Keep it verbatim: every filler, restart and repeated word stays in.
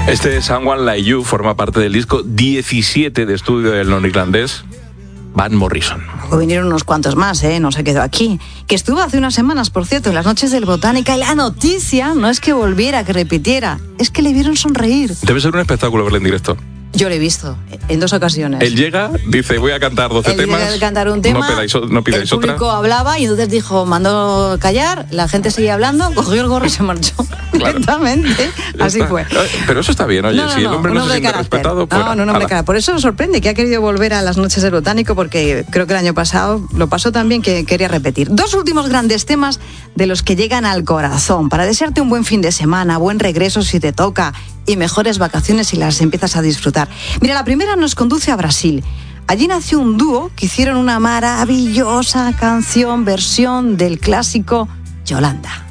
Este Someone Like You forma parte del disco diecisiete de estudio del norirlandés Van Morrison. Luego vinieron unos cuantos más, ¿eh? No se quedó aquí. Que estuvo hace unas semanas, por cierto, en las noches del Botánica, y la noticia no es que volviera, que repitiera, es que le vieron sonreír. Debe ser un espectáculo verle en directo. Yo lo he visto en dos ocasiones. Él llega, dice, voy a cantar doce Él temas. Él cantar un tema, no pidáis, no pidáis el público otra. hablaba y entonces dijo, mandó callar, la gente seguía hablando, cogió el gorro y se marchó. Claro. Directamente. Así está. fue. Pero eso está bien, oye, no, no, si el hombre no, no se siente respetado, pues. No, no, no, hombre cara. Por eso me sorprende que ha querido volver a las noches del Botánico, porque creo que el año pasado lo pasó tan bien que quería repetir. Dos últimos grandes temas de los que llegan al corazón, para desearte un buen fin de semana, buen regreso si te toca, y mejores vacaciones si las empiezas a disfrutar. Mira, la primera nos conduce a Brasil. Allí nació un dúo que hicieron una maravillosa canción, versión del clásico Yolanda.